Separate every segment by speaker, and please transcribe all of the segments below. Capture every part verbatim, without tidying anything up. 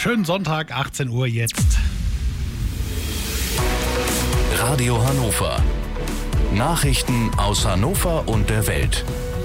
Speaker 1: Schönen Sonntag, achtzehn Uhr jetzt.
Speaker 2: Radio Hannover. Nachrichten aus Hannover und der Welt.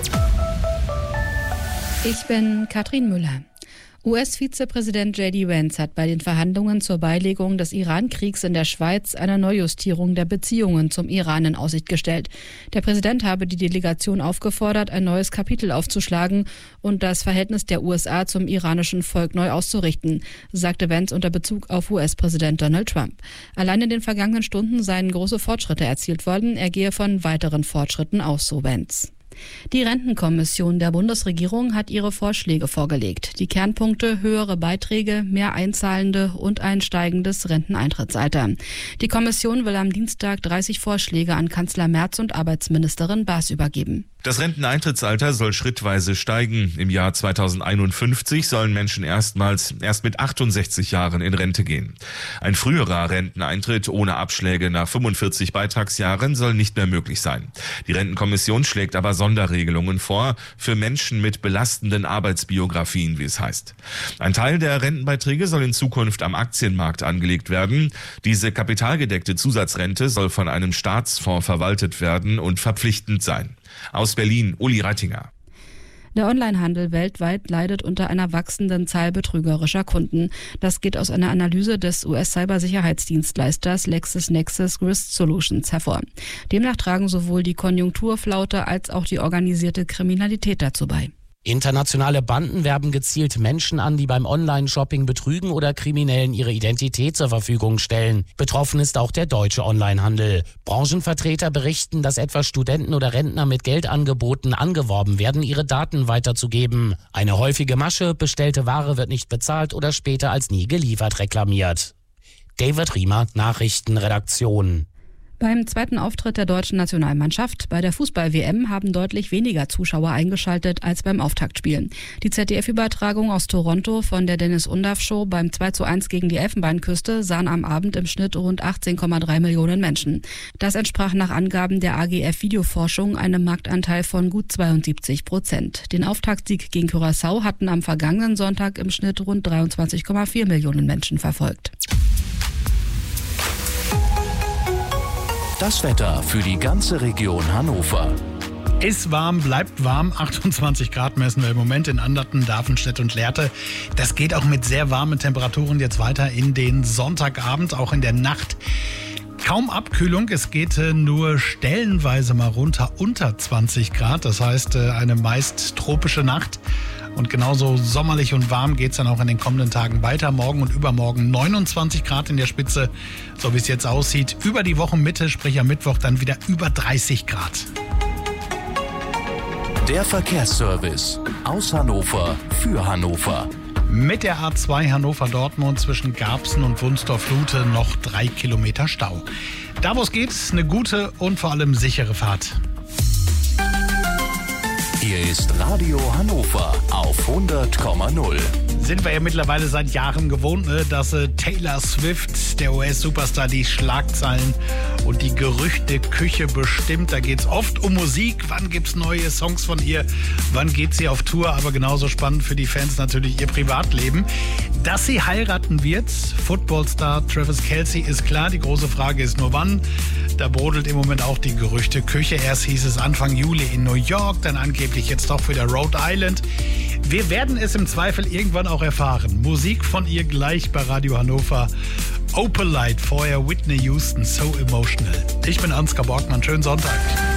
Speaker 3: Ich bin Katrin Müller. U S-Vizepräsident J D Vance hat bei den Verhandlungen zur Beilegung des Iran-Kriegs in der Schweiz eine Neujustierung der Beziehungen zum Iran in Aussicht gestellt. Der Präsident habe die Delegation aufgefordert, ein neues Kapitel aufzuschlagen und das Verhältnis der U S A zum iranischen Volk neu auszurichten, sagte Vance unter Bezug auf U S-Präsident Donald Trump. Allein in den vergangenen Stunden seien große Fortschritte erzielt worden. Er gehe von weiteren Fortschritten aus, so Vance. Die Rentenkommission der Bundesregierung hat ihre Vorschläge vorgelegt. Die Kernpunkte: höhere Beiträge, mehr Einzahlende und ein steigendes Renteneintrittsalter. Die Kommission will am Dienstag dreißig Vorschläge an Kanzler Merz und Arbeitsministerin Baas übergeben.
Speaker 4: Das Renteneintrittsalter soll schrittweise steigen. Im Jahr zweitausendeinundfünfzig sollen Menschen erstmals erst mit achtundsechzig Jahren in Rente gehen. Ein früherer Renteneintritt ohne Abschläge nach fünfundvierzig Beitragsjahren soll nicht mehr möglich sein. Die Rentenkommission schlägt aber Sonderregelungen vor für Menschen mit belastenden Arbeitsbiografien, wie es heißt. Ein Teil der Rentenbeiträge soll in Zukunft am Aktienmarkt angelegt werden. Diese kapitalgedeckte Zusatzrente soll von einem Staatsfonds verwaltet werden und verpflichtend sein. Aus Berlin, Uli Reitinger.
Speaker 3: Der Onlinehandel weltweit leidet unter einer wachsenden Zahl betrügerischer Kunden. Das geht aus einer Analyse des U S-Cybersicherheitsdienstleisters LexisNexis Risk Solutions hervor. Demnach tragen sowohl die Konjunkturflaute als auch die organisierte Kriminalität dazu bei.
Speaker 5: Internationale Banden werben gezielt Menschen an, die beim Online-Shopping betrügen oder Kriminellen ihre Identität zur Verfügung stellen. Betroffen ist auch der deutsche Onlinehandel. Branchenvertreter berichten, dass etwa Studenten oder Rentner mit Geldangeboten angeworben werden, ihre Daten weiterzugeben. Eine häufige Masche: bestellte Ware wird nicht bezahlt oder später als nie geliefert reklamiert. David Riemer, Nachrichtenredaktion.
Speaker 3: Beim zweiten Auftritt der deutschen Nationalmannschaft bei der Fußball-W M haben deutlich weniger Zuschauer eingeschaltet als beim Auftaktspiel. Die Z D F-Übertragung aus Toronto von der Dennis-Undaff-Show beim zwei zu eins gegen die Elfenbeinküste sahen am Abend im Schnitt rund achtzehn Komma drei Millionen Menschen. Das entsprach nach Angaben der A G F-Videoforschung einem Marktanteil von gut zweiundsiebzig Prozent. Den Auftaktsieg gegen Curaçao hatten am vergangenen Sonntag im Schnitt rund dreiundzwanzig Komma vier Millionen Menschen verfolgt.
Speaker 2: Das Wetter für die ganze Region Hannover.
Speaker 1: Ist warm, bleibt warm. achtundzwanzig Grad messen wir im Moment in Anderten, Davenstedt und Lehrte. Das geht auch mit sehr warmen Temperaturen jetzt weiter in den Sonntagabend, auch in der Nacht. Kaum Abkühlung, es geht äh, nur stellenweise mal runter unter zwanzig Grad. Das heißt, äh, eine meist tropische Nacht. Und genauso sommerlich und warm geht es dann auch in den kommenden Tagen weiter. Morgen und übermorgen neunundzwanzig Grad in der Spitze, so wie es jetzt aussieht. Über die Wochenmitte, sprich am Mittwoch, dann wieder über dreißig Grad.
Speaker 2: Der Verkehrsservice aus Hannover für Hannover.
Speaker 1: Mit der A zwei Hannover-Dortmund zwischen Garbsen und Wunsdorf-Lute noch drei Kilometer Stau. Da wo es geht, eine gute und vor allem sichere Fahrt.
Speaker 2: Hier ist Radio Hannover auf hundert Komma null.
Speaker 1: Sind wir ja mittlerweile seit Jahren gewohnt, ne, dass äh, Taylor Swift, der U S-Superstar, die Schlagzeilen und die Gerüchteküche bestimmt. Da geht es oft um Musik. Wann gibt es neue Songs von ihr? Wann geht sie auf Tour? Aber genauso spannend für die Fans natürlich ihr Privatleben. Dass sie heiraten wird, Footballstar Travis Kelce, ist klar. Die große Frage ist nur wann. Da brodelt im Moment auch die Gerüchteküche. Erst hieß es Anfang Juli in New York, dann angeblich jetzt doch wieder Rhode Island. Wir werden es im Zweifel irgendwann auch erfahren. Musik von ihr gleich bei Radio Hannover. Opalite, vorher Whitney Houston, So Emotional. Ich bin Ansgar Borgmann, schönen Sonntag.